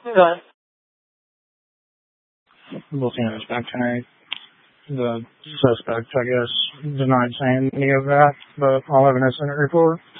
Good. Looking at his back tonight, the suspect, I guess, denied saying any of that, but all evidence in the report.